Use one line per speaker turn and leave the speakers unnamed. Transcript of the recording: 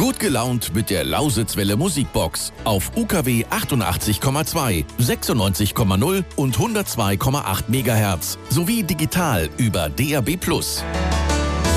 Gut gelaunt mit der Lausitzwelle Musikbox auf UKW 88,2, 96,0 und 102,8 MHz sowie digital über DAB+.